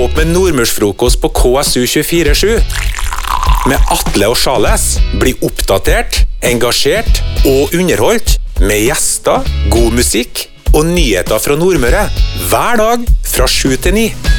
Stå opp med nordmørsfrokost på KSU 24/7. Med Atle og Charles. Bli oppdatert, engasjert og underholdt med gjester, god musikk og nyheter fra Nordmøre. Hver dag fra 7 til 9.